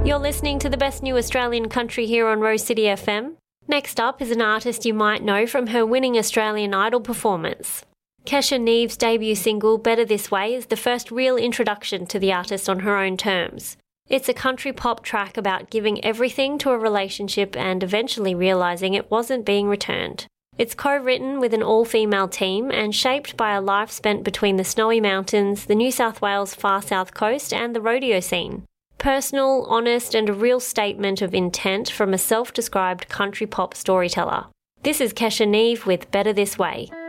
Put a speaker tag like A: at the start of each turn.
A: You're listening to the best new Australian country here on Rose City FM. Next up is an artist you might know from her winning Australian Idol performance. Kesha Neve's debut single, Better This Way, is the first real introduction to the artist on her own terms. It's a country pop track about giving everything to a relationship and eventually realising it wasn't being returned. It's co-written with an all-female team and shaped by a life spent between the Snowy Mountains, the New South Wales far south coast and the rodeo scene. Personal, honest and a real statement of intent from a self-described country pop storyteller. This is Kesha Neve with Better This Way.